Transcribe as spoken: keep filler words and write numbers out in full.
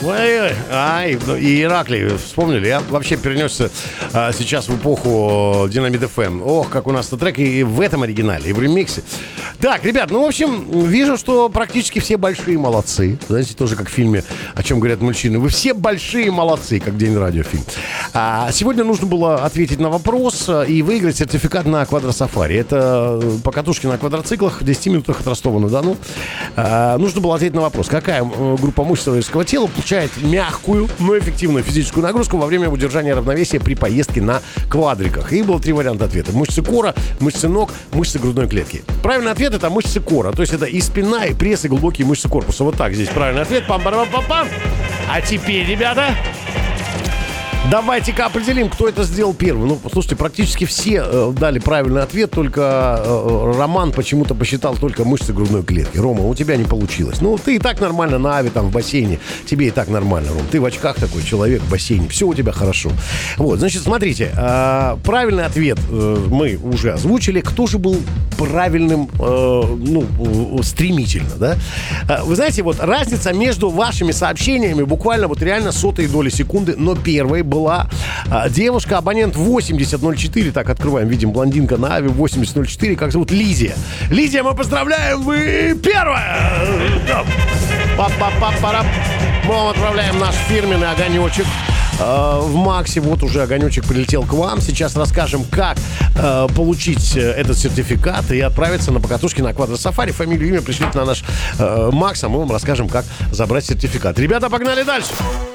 Ой, ай, ну, и Ираклий, вспомнили, я вообще перенесся а, сейчас в эпоху Динамит эф эм. Ох, как у нас-то трек и в этом оригинале, и в ремиксе. Так, ребят, ну, в общем, вижу, что практически все большие молодцы. Знаете, тоже как в фильме «О чем говорят мужчины». Вы все большие молодцы, как День радиофильм. А, сегодня нужно было ответить на вопрос и выиграть сертификат на квадросафари. Это покатушки на квадроциклах в десяти минутах от Ростова-на-Дону. А, нужно было ответить на вопрос, какая группа мышц человеческого тела получает мягкую, но эффективную физическую нагрузку во время удержания равновесия при поездке на квадриках. И было три варианта ответа. Мышцы кора, мышцы ног, мышцы грудной клетки. Правильный ответ — это мышцы кора. То есть это и спина, и пресс, и глубокие мышцы корпуса. Вот так здесь правильный ответ. Пам-пам-пам-пам. А теперь, ребята, давайте-ка определим, кто это сделал первым. Ну, слушайте, практически все э, дали правильный ответ, только э, Роман почему-то посчитал только мышцы грудной клетки. Рома, у тебя не получилось. Ну, ты и так нормально на Аве, там, в бассейне. Тебе и так нормально, Ром. Ты в очках такой человек в бассейне. Все у тебя хорошо. Вот, значит, смотрите. Э, правильный ответ э, мы уже озвучили. Кто же был правильным, э, ну, э, стремительно, да? Э, вы знаете, вот разница между вашими сообщениями буквально вот реально сотые доли секунды, но первой была а, девушка, абонент восемьдесят ноль четыре, так, открываем, видим, блондинка на Аве восемьдесят ноль четыре, как зовут, Лизия. Лизия, мы поздравляем, вы первая! Па-па-па-пара. Мы вам отправляем наш фирменный огонечек э, в Максе. Вот уже огонечек прилетел к вам. Сейчас расскажем, как э, получить этот сертификат и отправиться на покатушки на квадросафари. Фамилию, имя пришлите на наш э, Макс, а мы вам расскажем, как забрать сертификат. Ребята, погнали дальше!